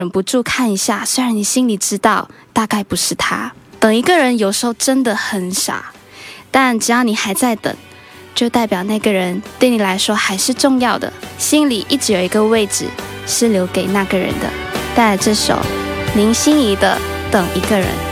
忍不住看一下，虽然你心里知道大概不是他。等一个人有时候真的很傻，但只要你还在等，就代表那个人对你来说还是重要的，心里一直有一个位置是留给那个人的。带来这首林心怡的《等一个人》。